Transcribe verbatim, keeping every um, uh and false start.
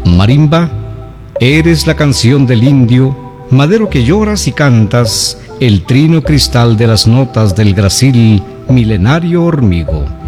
Marimba, eres la canción del indio, madero que lloras y cantas, el trino cristal de las notas del gracil, milenario hormigo.